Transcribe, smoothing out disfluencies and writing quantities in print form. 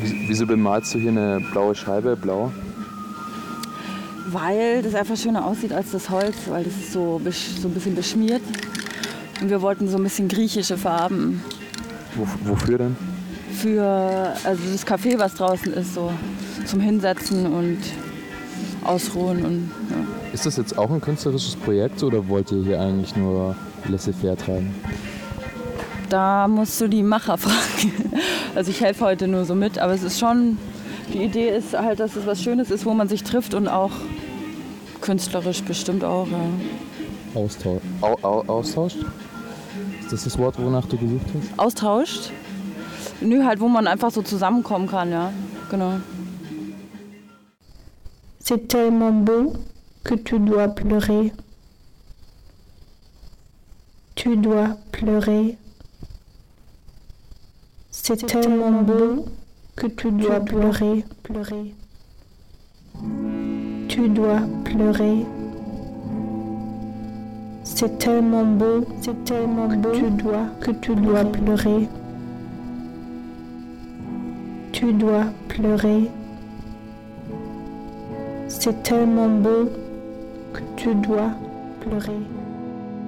Wieso bemalst du hier eine blaue Scheibe blau? Weil das einfach schöner aussieht als das Holz, weil das ist so ein bisschen beschmiert. Und wir wollten so ein bisschen griechische Farben. Wofür denn? Also das Café, was draußen ist, so zum Hinsetzen und Ausruhen. Und, ja. Ist das jetzt auch ein künstlerisches Projekt oder wollt ihr hier eigentlich nur laissez-faire treiben? Da musst du die Macher fragen. Also ich helfe heute nur so mit, aber es ist schon, die Idee ist halt, dass es was Schönes ist, wo man sich trifft und auch künstlerisch bestimmt auch. Ja. Austauscht? Ist das das Wort, wonach du gesucht hast? Austauscht? Nö, halt, wo man einfach so zusammenkommen kann, ja. Genau. C'est tellement beau que tu dois pleurer. Tu dois pleurer. C'est tellement beau que tu dois pleurer. Tu dois pleurer. C'est tellement beau que tu dois pleurer. Tu dois pleurer. C'est tellement beau que tu dois pleurer.